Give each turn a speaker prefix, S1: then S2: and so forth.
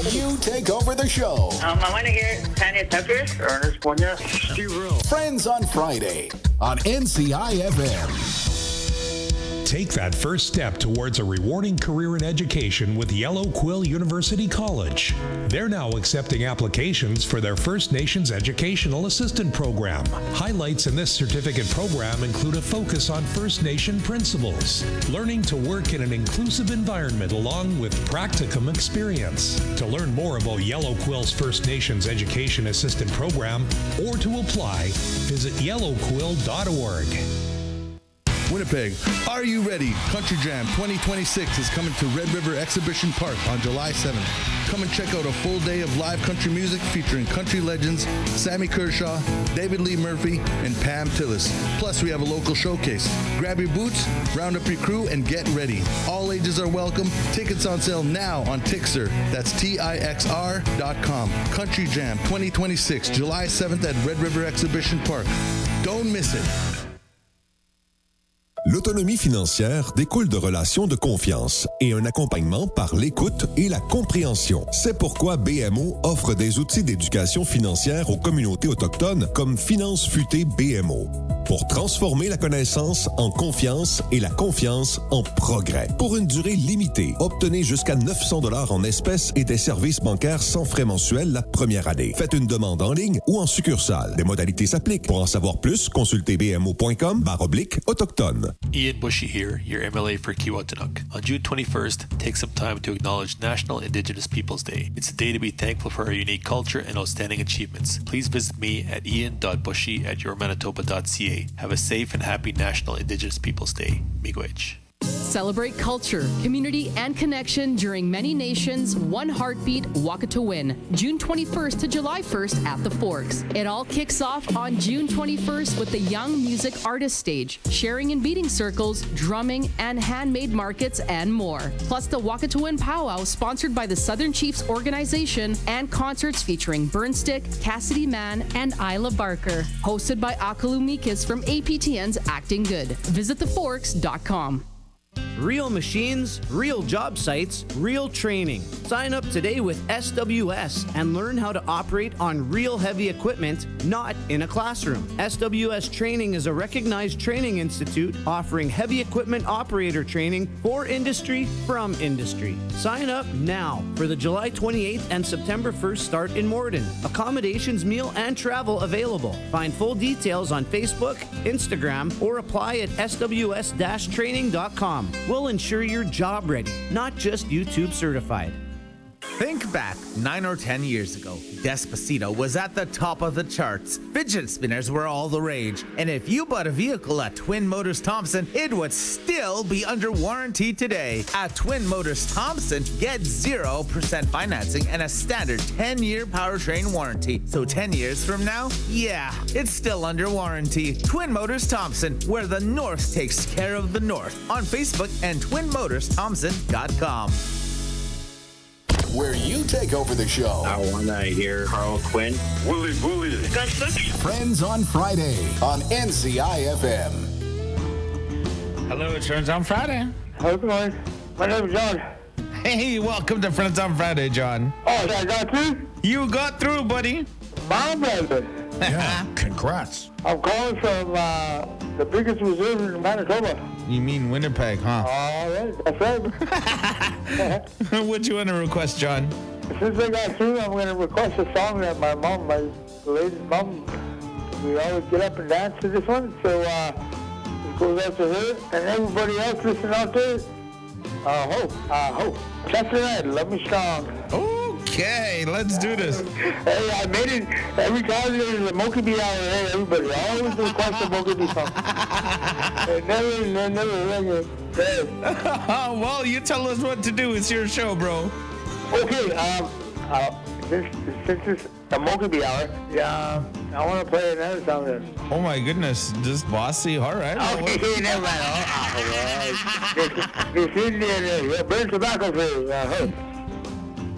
S1: You take over the show.
S2: I want to hear Tanya Tucker, Ernest Ponya,
S3: Steve Rill.
S1: Friends on Friday on NCIFM.
S4: Take that first step towards a rewarding career in education with Yellow Quill University College. They're now accepting applications for their First Nations Educational Assistant Program. Highlights in this certificate program include a focus on First Nation principles, learning to work in an inclusive environment along with practicum experience. To learn more about Yellow Quill's First Nations Education Assistant Program or to apply, visit yellowquill.org.
S5: Winnipeg, are you ready? Country Jam 2026 is coming to Red River Exhibition Park on July 7th. Come and check out a full day of live country music featuring country legends Sammy Kershaw, David Lee Murphy, and Pam Tillis. Plus, we have a local showcase. Grab your boots, round up your crew, and get ready. All ages are welcome. Tickets on sale now on Tixr. That's TIXR.com. Country Jam 2026, July 7th at Red River Exhibition Park. Don't miss it.
S6: L'autonomie financière découle de relations de confiance et un accompagnement par l'écoute et la compréhension. C'est pourquoi BMO offre des outils d'éducation financière aux communautés autochtones comme Finances Futées BMO. Pour transformer la connaissance en confiance et la confiance en progrès. Pour une durée limitée, obtenez jusqu'à 900 $ en espèces et des services bancaires sans frais mensuels la première année. Faites une demande en ligne ou en succursale. Des modalités s'appliquent. Pour en savoir plus, consultez bmo.com/autochtone.
S7: Ian Bushy here, your MLA for Kiiwetinoong. On June 21st, take some time to acknowledge National Indigenous Peoples Day. It's a day to be thankful for our unique culture and outstanding achievements. Please visit me at ian.bushy@yourmanitoba.ca. Have a safe and happy National Indigenous Peoples Day. Miigwech.
S8: Celebrate culture, community, and connection during Many Nations One Heartbeat Wakatewin, June 21st to July 1st at the Forks. It all kicks off on June 21st with the Young Music Artist Stage, sharing and beating circles, drumming, and handmade markets, and more. Plus the Wakatewin Powwow, sponsored by the Southern Chiefs Organization, and concerts featuring Burnstick, Cassidy Mann, and Isla Barker. Hosted by Akalu Mikas from APTN's Acting Good. Visit theforks.com.
S9: Real machines, real job sites, real training. Sign up today with SWS and learn how to operate on real heavy equipment, not in a classroom. SWS Training is a recognized training institute offering heavy equipment operator training for industry from industry. Sign up now for the July 28th and September 1st start in Morden. Accommodations, meal, and travel available. Find full details on Facebook, Instagram, or apply at sws-training.com. We'll ensure you're job ready, not just YouTube certified.
S10: Think back 9 or 10 years ago. Despacito was at the top of the charts. Fidget spinners were all the rage. And if you bought a vehicle at Twin Motors Thompson, it would still be under warranty today. At Twin Motors Thompson, get 0% financing and a standard 10-year powertrain warranty. So 10 years from now, yeah, it's still under warranty. Twin Motors Thompson, where the North takes care of the North. On Facebook and twinmotorsthompson.com.
S1: Where you take over the show.
S11: I want to hear Carl Quinn.
S12: Willie.
S1: Friends on Friday on NCIFM.
S13: Hello, it's Friends on Friday.
S12: How's it going? My name is John.
S13: Hey, welcome to Friends on Friday, John.
S12: Oh, I got through?
S13: You got through, buddy.
S12: My brother.
S13: Yeah, congrats.
S12: I'm calling from the biggest reserve in Manitoba.
S13: You mean Winnipeg, huh?
S12: All right, that's right.
S13: What'd you want to request, John?
S12: Since I got through, I'm going to request a song that my mom, my lady's mom, we always get up and dance to this one. So it goes out to her and everybody else listening out there. Hope. Chester Knight, Love Me Strong.
S13: Okay, let's do this.
S12: Hey, I made it. Every time there's a Monkey Bee out there, everybody always request a Monkey Bee song. Never ring it.
S13: Well, you tell us what to do. It's your show, bro.
S12: Okay, since it's a Monkey Bee hour, I want to play another song then.
S13: Oh my goodness, just bossy. All right.
S12: Okay, never mind. This Indian, burn tobacco free.